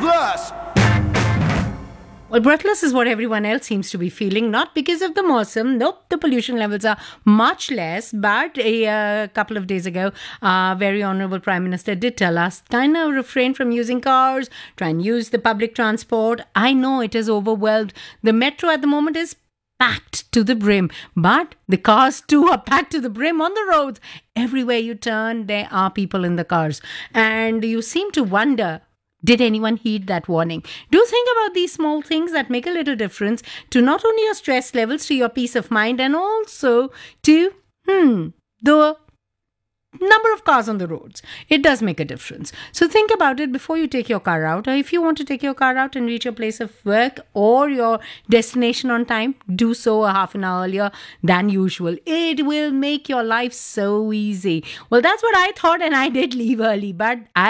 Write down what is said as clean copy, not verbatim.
breathless. Well, breathless is what everyone else seems to be feeling, not because of the Mawsam. Nope, the pollution levels are much less. But a couple of days ago, very Honorable Prime Minister did tell us, kind of refrain from using cars, try and use the public transport. I know it is overwhelmed. The metro at the moment is packed to the brim, but the cars too are packed to the brim on the roads. Everywhere you turn, there are people in the cars. And you seem to wonder, did anyone heed that warning? Do think about these small things that make a little difference to not only your stress levels, to your peace of mind, and also to the number of cars on the roads. It does make a difference. So think about it before you take your car out, or if you want to take your car out and reach your place of work or your destination on time, do so a half an hour earlier than usual. It will make your life so easy. Well, that's what I thought, and I did leave early, but